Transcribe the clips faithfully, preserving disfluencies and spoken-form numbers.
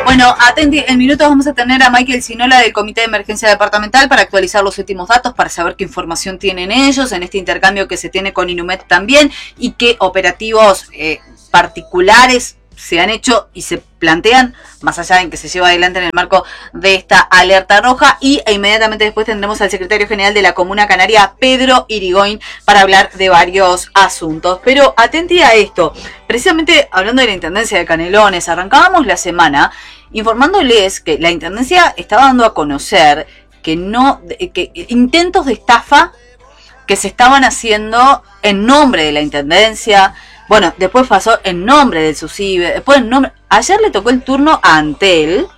Bueno, atenti, en minutos vamos a tener a Michael Sinola del Comité de Emergencia Departamental para actualizar los últimos datos, para saber qué información tienen ellos en este intercambio que se tiene con Inumet también y qué operativos eh, particulares se han hecho y se plantean, más allá en que se lleva adelante en el marco de esta alerta roja. Y e inmediatamente después tendremos al secretario general de la Comuna Canaria, Pedro Irigoyen, para hablar de varios asuntos. Pero atenti a esto, precisamente hablando de la Intendencia de Canelones, arrancábamos la semana informándoles que la Intendencia estaba dando a conocer que no que intentos de estafa que se estaban haciendo en nombre de la Intendencia. Bueno, después pasó en nombre del SUSIBE, después en nombre... Ayer le tocó el turno a Antel,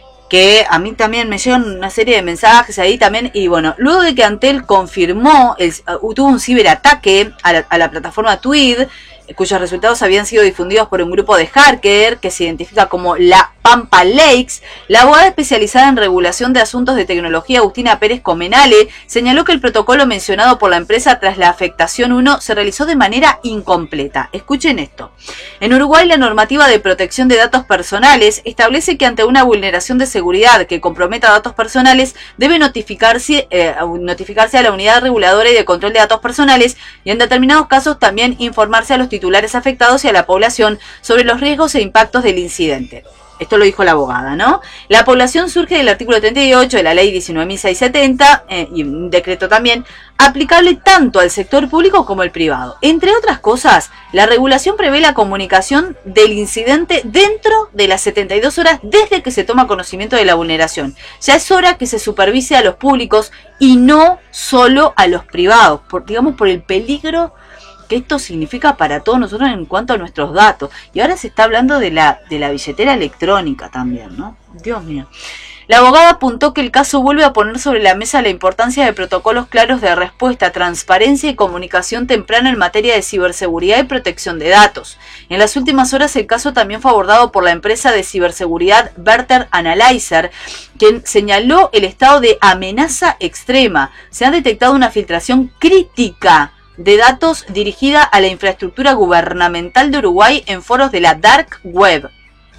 que a mí también me llegan una serie de mensajes ahí también, y bueno, luego de que Antel confirmó, el, uh, tuvo un ciberataque a la, a la plataforma Tweed, cuyos resultados habían sido difundidos por un grupo de hacker que se identifica como la Pampa Lakes, la abogada especializada en regulación de asuntos de tecnología Agustina Pérez Comenale señaló que el protocolo mencionado por la empresa tras la afectación uno se realizó de manera incompleta. Escuchen esto. En Uruguay, la normativa de protección de datos personales establece que ante una vulneración de seguridad que comprometa datos personales debe notificarse, eh, notificarse a la unidad reguladora y de control de datos personales y en determinados casos también informarse a los titulares afectados y a la población sobre los riesgos e impactos del incidente. Esto lo dijo la abogada, ¿no? La población surge del artículo treinta y ocho de la ley diecinueve mil seiscientos setenta, eh, y un decreto también, aplicable tanto al sector público como al privado. Entre otras cosas, la regulación prevé la comunicación del incidente dentro de las setenta y dos horas desde que se toma conocimiento de la vulneración. Ya es hora que se supervise a los públicos y no solo a los privados, por, digamos, por el peligro que esto significa para todos nosotros en cuanto a nuestros datos. Y ahora se está hablando de la, de la billetera electrónica también, ¿no? Dios mío. La abogada apuntó que el caso vuelve a poner sobre la mesa la importancia de protocolos claros de respuesta, transparencia y comunicación temprana en materia de ciberseguridad y protección de datos. En las últimas horas el caso también fue abordado por la empresa de ciberseguridad Verter Analyzer, quien señaló el estado de amenaza extrema. Se ha detectado una filtración crítica de datos dirigida a la infraestructura gubernamental de Uruguay en foros de la Dark Web.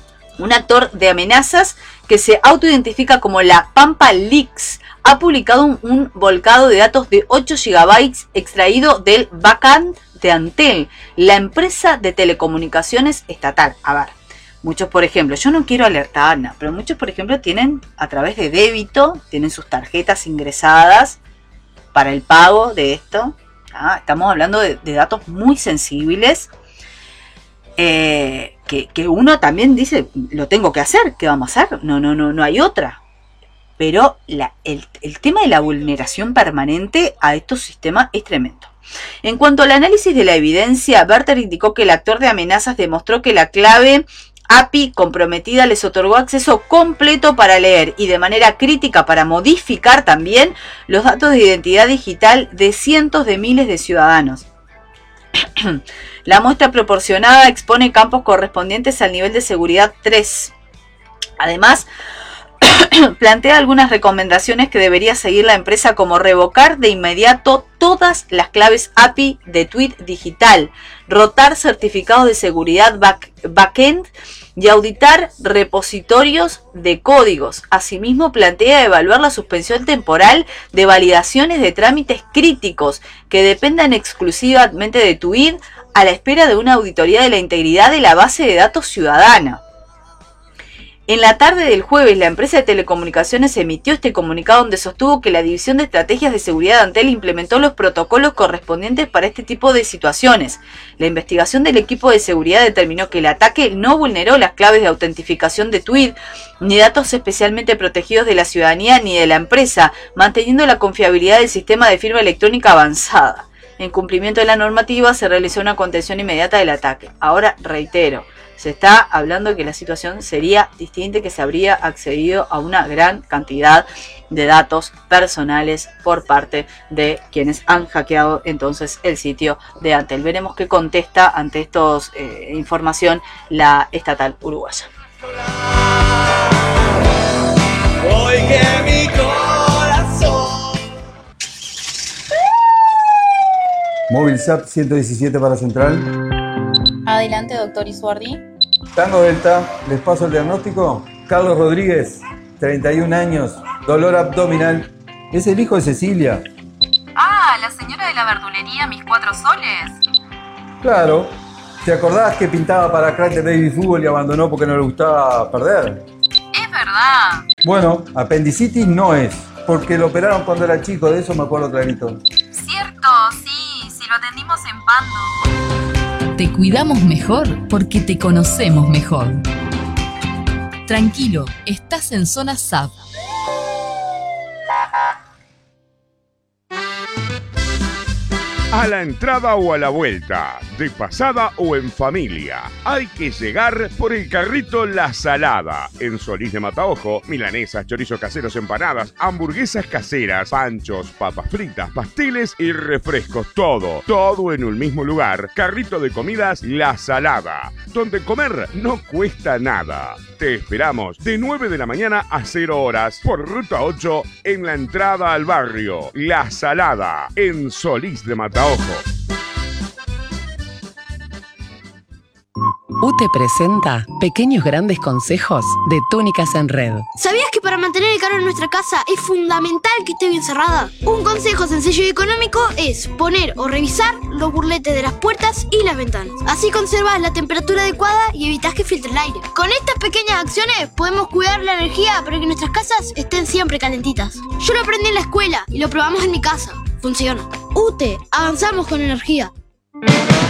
Un actor de amenazas que se autoidentifica como la Pampa Leaks ha publicado un, un volcado de datos de ocho gigabytes extraído del backend de Antel, la empresa de telecomunicaciones estatal. A ver, muchos, por ejemplo, yo no quiero alertar, no, pero muchos, por ejemplo, tienen a través de débito, tienen sus tarjetas ingresadas para el pago de esto. Ah, estamos hablando de, de datos muy sensibles eh, que, que uno también dice, lo tengo que hacer, ¿qué vamos a hacer? No, no, no, no hay otra. Pero la, el, el tema de la vulneración permanente a estos sistemas es tremendo. En cuanto al análisis de la evidencia, Verter indicó que el actor de amenazas demostró que la clave A P I comprometida les otorgó acceso completo para leer y de manera crítica para modificar también los datos de identidad digital de cientos de miles de ciudadanos. La muestra proporcionada expone campos correspondientes al nivel de seguridad tres. Además, plantea algunas recomendaciones que debería seguir la empresa, como revocar de inmediato todas las claves A P I de Tweed digital, rotar certificados de seguridad back, backend y auditar repositorios de códigos. Asimismo, plantea evaluar la suspensión temporal de validaciones de trámites críticos que dependan exclusivamente de Tweed a la espera de una auditoría de la integridad de la base de datos ciudadana. En la tarde del jueves, la empresa de telecomunicaciones emitió este comunicado donde sostuvo que la División de Estrategias de Seguridad de Antel implementó los protocolos correspondientes para este tipo de situaciones. La investigación del equipo de seguridad determinó que el ataque no vulneró las claves de autentificación de Tweed, ni datos especialmente protegidos de la ciudadanía ni de la empresa, manteniendo la confiabilidad del sistema de firma electrónica avanzada. En cumplimiento de la normativa, se realizó una contención inmediata del ataque. Ahora, reitero, se está hablando de que la situación sería distinta, que se habría accedido a una gran cantidad de datos personales por parte de quienes han hackeado entonces el sitio de Antel. Veremos qué contesta ante esta eh, información la estatal uruguaya. Hoy que mi corazón. Móvil S A P ciento diecisiete para Central. Adelante, doctor Isuardi. Tango Delta, ¿les paso el diagnóstico? Carlos Rodríguez, treinta y un años, dolor abdominal. Es el hijo de Cecilia. Ah, la señora de la verdulería Mis Cuatro Soles. Claro. ¿Te acordás que pintaba para Crack de Baby Fútbol y abandonó porque no le gustaba perder? Es verdad. Bueno, apendicitis no es, porque lo operaron cuando era chico, de eso me acuerdo clarito. Cierto, sí, sí lo atendimos en Pando. Te cuidamos mejor porque te conocemos mejor. Tranquilo, estás en Zona S A B. A la entrada o a la vuelta, de pasada o en familia, hay que llegar por el carrito La Salada. En Solís de Mataojo, milanesas, chorizos caseros, empanadas, hamburguesas caseras, panchos, papas fritas, pasteles y refrescos. Todo, todo en un mismo lugar. Carrito de comidas La Salada, donde comer no cuesta nada. Te esperamos de nueve de la mañana a cero horas por Ruta ocho en la entrada al barrio. La Salada, en Solís de Mataojo. U T E presenta Pequeños Grandes Consejos de Túnicas en Red. ¿Sabías que para mantener el calor en nuestra casa es fundamental que esté bien cerrada? Un consejo sencillo y económico es poner o revisar los burletes de las puertas y las ventanas. Así conservas la temperatura adecuada y evitas que filtre el aire. Con estas pequeñas acciones podemos cuidar la energía para que nuestras casas estén siempre calentitas. Yo lo aprendí en la escuela y lo probamos en mi casa. Funciona. U T E, avanzamos con energía.